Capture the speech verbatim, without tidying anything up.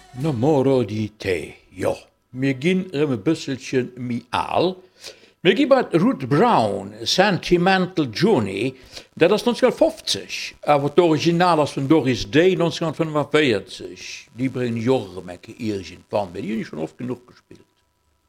No moro di te, ja. Wir gehen ein bisschen mial. Wir geben Ruth Brown, Sentimental Journey, dat is negenzehnhundertfünfzig. Aber het originaal is van Doris Day, negenzehnhundertfünfundvierzig. Die brengen Jorgen met irgendwann. Die hebben schon oft genoeg gespeeld.